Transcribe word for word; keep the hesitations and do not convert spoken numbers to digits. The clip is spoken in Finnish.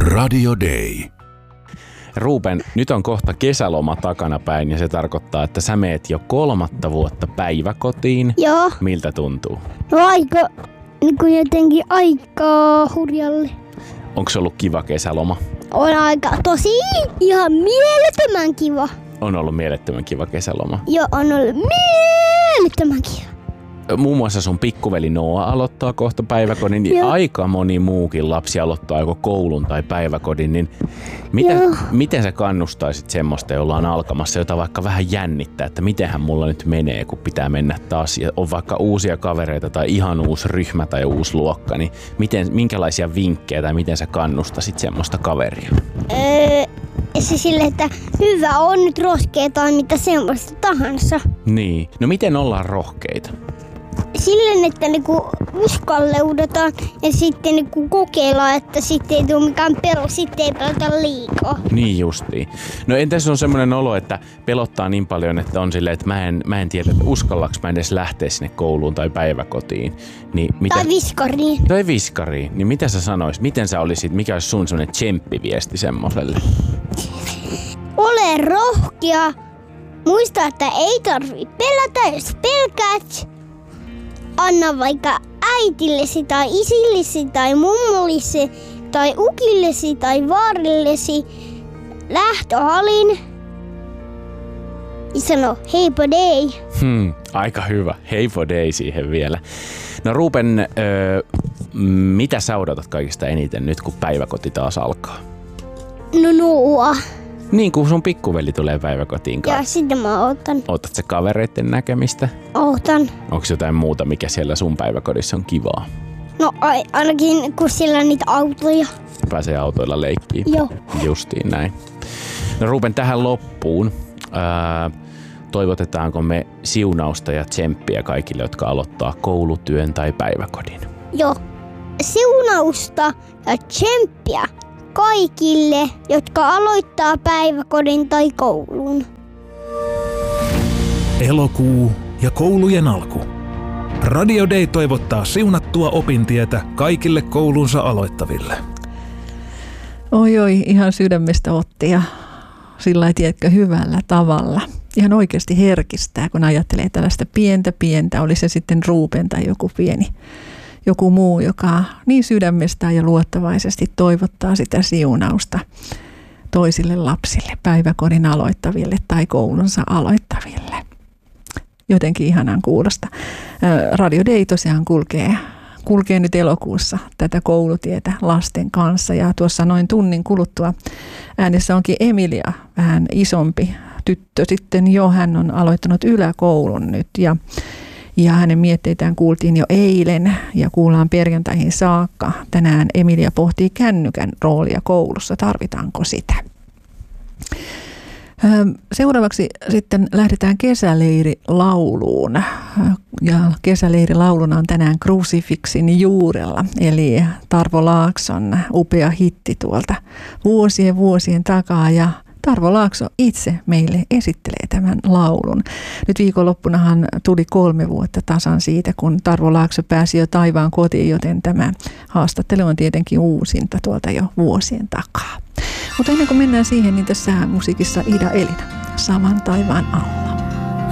Radio Day. Ruben, nyt on kohta kesäloma takanapäin ja se tarkoittaa, että sä meet jo kolmatta vuotta päiväkotiin. Joo. Miltä tuntuu? No aika, niin kuin jotenkin aika hurjalle. Onko se ollut kiva kesäloma? On aika tosi ihan mielettömän kiva. On ollut mielettömän kiva kesäloma. Joo, on ollut mielettömän kiva. Muun muassa sun pikkuveli Noa aloittaa kohta päiväkodin, niin Joo. aika moni muukin lapsi aloittaa joko koulun tai päiväkodin, niin miten, miten sä kannustaisit semmoista, jolla on alkamassa, jota vaikka vähän jännittää, että mitenhän mulla nyt menee, kun pitää mennä taas ja on vaikka uusia kavereita tai ihan uusi ryhmä tai uusi luokka, niin miten, minkälaisia vinkkejä tai miten sä kannustasit semmoista kaveria? Öö, se sille, että hyvä on nyt roskea tai mitä semmoista tahansa. Niin, no miten ollaan rohkeita? Silleen, että niinku uskalleudetaan ja sitten niinku kokeillaan, että sitten ei tule mikään pelo, sitten ei pelata liikaa. Niin justiin. No entäs on semmoinen olo, että pelottaa niin paljon, että on silleen, että mä en, mä en tiedä, että uskallaks mä edes lähteä sinne kouluun tai päiväkotiin. Niin mitä... Tai viskariin. Tai viskariin. Niin mitä sä sanoisit? Miten sä olisit? Mikä olisi sun semmoinen tsemppiviesti semmoselle? Ole rohkea. Muista, että ei tarvii pelätä, jos pelkäät. Anna vaikka äitillesi tai isillesi tai mummollesi tai ukillesi tai vaarillesi lähtöhalin ja sano heippa dei. Hmm, aika hyvä. Heippa dei siihen vielä. No Ruben, öö, mitä sä odotat kaikista eniten nyt, kun päiväkoti taas alkaa? No nuo. Niin, kun sun pikkuveli tulee päiväkotiin kanssa. Ja sitten mä otan. Ootat sä kavereiden näkemistä? Otan. Onko jotain muuta, mikä siellä sun päiväkodissa on kivaa? No ainakin kun siellä on niitä autoja. Pääsee autoilla leikkiin. Joo. Justiin näin. No Ruben, tähän loppuun. Ää, toivotetaanko me siunausta ja tsemppiä kaikille, jotka aloittaa koulutyön tai päiväkodin? Joo. Siunausta ja tsemppiä kaikille, jotka aloittaa päiväkodin tai koulun. Elokuu ja koulujen alku. Radio Day toivottaa siunattua opintietä kaikille koulunsa aloittaville. Oi oi, ihan sydämestä otti ja sillä ei tiedätkö hyvällä tavalla. Ihan oikeasti herkistää, kun ajattelee tällaista pientä pientä, oli se sitten Ruben tai joku pieni. Joku muu, joka niin sydämestään ja luottavaisesti toivottaa sitä siunausta toisille lapsille, päiväkodin aloittaville tai koulunsa aloittaville. Jotenkin ihanan kuulosta. Radio Day tosiaan kulkee, kulkee nyt elokuussa tätä koulutietä lasten kanssa ja tuossa noin tunnin kuluttua äänessä onkin Emilia, vähän isompi tyttö sitten jo. Hän on aloittanut yläkoulun nyt ja Ja hänen mietteitään kuultiin jo eilen ja kuullaan perjantaihin saakka. Tänään Emilia pohtii kännykän roolia koulussa. Tarvitaanko sitä? Seuraavaksi sitten lähdetään kesäleirilauluun. Ja kesäleirilauluna on tänään Crucifixin juurella. Eli Tarvo Laakson upea hitti tuolta vuosien vuosien takaa ja Tarvo Laakso itse meille esittelee tämän laulun. Nyt viikonloppunahan tuli kolme vuotta tasan siitä, kun Tarvo Laakso pääsi jo taivaan kotiin, joten tämä haastattelu on tietenkin uusinta tuolta jo vuosien takaa. Mutta ennen kuin mennään siihen, niin tässä musiikissa Ida Elina, Saman taivaan alla.